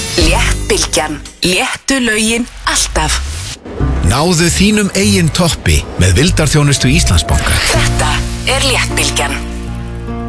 Léttbylgjan. Léttu lögin alltaf. Náðu þínum eigin toppi með vildarþjónustu Íslandsbanka. Þetta Léttbylgjan.